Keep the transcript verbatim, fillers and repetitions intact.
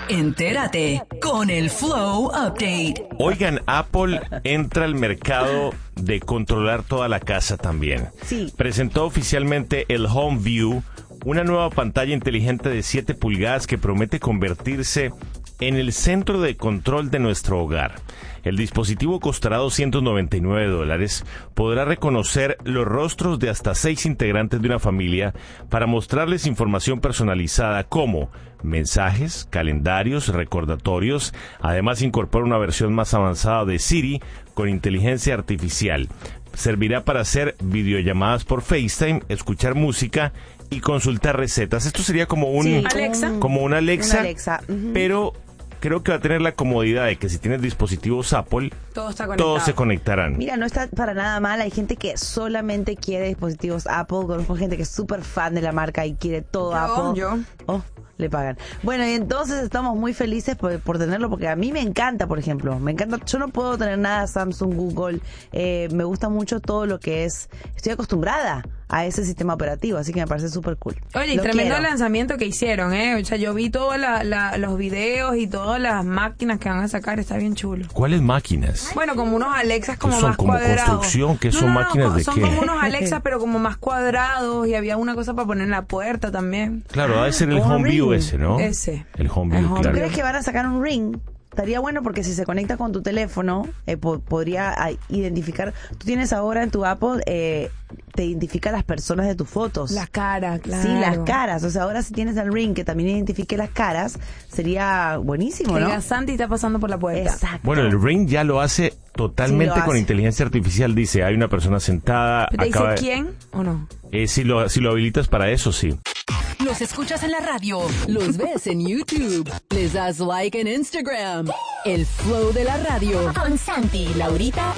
Entérate con el Flow Update. Oigan, Apple entra al mercado de controlar toda la casa también. Sí. Presentó oficialmente el Home View, una nueva pantalla inteligente de siete pulgadas que promete convertirse en el centro de control de nuestro hogar. El dispositivo costará doscientos noventa y nueve dólares. Podrá reconocer los rostros de hasta seis integrantes de una familia para mostrarles información personalizada como mensajes, calendarios, recordatorios. Además, incorpora una versión más avanzada de Siri con inteligencia artificial. Servirá para hacer videollamadas por FaceTime, escuchar música y consultar recetas. Esto sería como un Sí, Alexa. como una Alexa, Una Alexa, ujú. pero creo que va a tener la comodidad de que si tienes dispositivos Apple, Todo está conectado. todos se conectarán. Mira, no está para nada mal. Hay gente que solamente quiere dispositivos Apple. Conozco gente que es súper fan de la marca y quiere todo Yo, Apple. yo. Oh, le pagan. Bueno, y entonces estamos muy felices por, por tenerlo porque a mí me encanta, por ejemplo. Me encanta. Yo no puedo tener nada Samsung, Google. Eh, me gusta mucho todo lo que es. Estoy acostumbrada a ese sistema operativo, así que me parece súper cool. Oye, y Lo tremendo quiero. lanzamiento que hicieron, ¿eh? O sea, yo vi todos la, la, los videos y todas las máquinas que van a sacar, está bien chulo. ¿Cuáles máquinas? Bueno, como unos Alexas como ¿Qué son? más ¿Como cuadrados. construcción? ¿Qué No, son no, no, máquinas de son qué? como unos Alexas, pero como más cuadrados y había una cosa para poner en la puerta también. Claro, debe ser el un Home View ring. ese, ¿no? Ese. El Home El View, Home ¿Tú claro. crees que van a sacar un ring? Estaría bueno porque si se conecta con tu teléfono, eh, po- podría ah, identificar. Tú tienes ahora en tu Apple, eh, te identifica las personas de tus fotos. La cara, claro. Sí, las caras. O sea, ahora si tienes el ring que también identifique las caras, sería buenísimo, Que ¿no? diga, Santi está pasando por la puerta. Exacto. Bueno, el Ring ya lo hace totalmente Sí, lo con hace. inteligencia artificial. Dice, hay una persona sentada. ¿Te dice acaba de- quién o no? Eh, si, lo, si lo habilitas para eso, sí. Los escuchas en la radio, los ves en YouTube, les das like en Instagram. El Flow de la radio con Santi, Laurita